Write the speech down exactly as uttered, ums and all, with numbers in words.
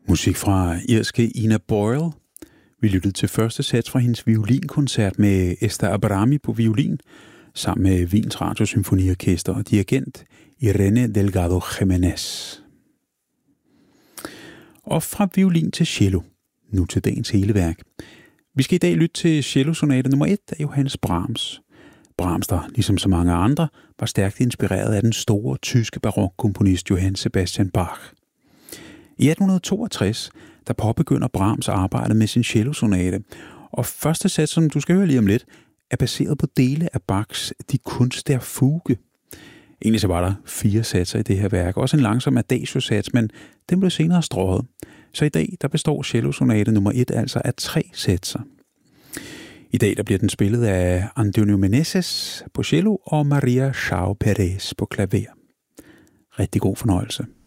Musik fra irske Ina Boyle. Vi lyttede til første sats fra hendes violinkoncert med Esther Abrami på violin, sammen med Wiens Radiosymfoniorkester og dirigent Irene Delgado Jiménez. Og fra violin til cello, nu til dagens hele værk. Vi skal i dag lytte til cellosonate nummer et af Johannes Brahms. Brahms, der ligesom så mange andre, var stærkt inspireret af den store tyske barokkomponist Johann Sebastian Bach. I atten toogtres, der påbegynder Brahms arbejdet med sin cellosonate, og første sats, som du skal høre lige om lidt, er baseret på dele af Bachs Die Kunst der Fuge. Egentlig så var der fire satser i det her værk, også en langsom adagio-sats, men den blev senere strøget. Så i dag, der består cellosonate nummer et altså af tre satser. I dag, der bliver den spillet af Antonio Meneses på cello og Maria João Perez på klaver. Rigtig god fornøjelse.